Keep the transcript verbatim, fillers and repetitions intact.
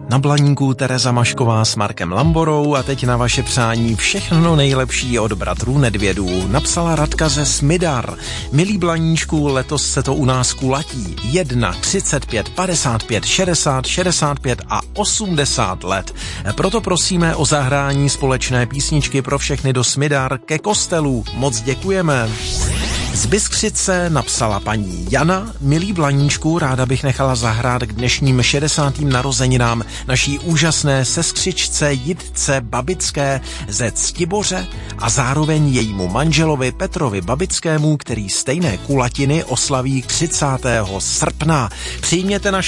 Na Blaníku Tereza Mašková s Markem Lamborou a teď na vaše přání všechno nejlepší od bratrů Nedvědů. Napsala Radka ze Smidar. Milí Blaníčku, letos se to u nás kulatí. Jedna, třicet pět, padesát pět, šedesát, šedesát pět a osmdesát let. Proto prosíme o zahrání společné písničky pro všechny do Smidar ke kostelu. Moc děkujeme. Z Bystřice napsala paní Jana. Milý Blaníčku, ráda bych nechala zahrát k dnešním šedesátým narozeninám naší úžasné sestřičce Jitce Babické ze Ctiboře a zároveň jejímu manželovi Petrovi Babickému, který stejné kulatiny oslaví třicátého srpna. Přijměte naše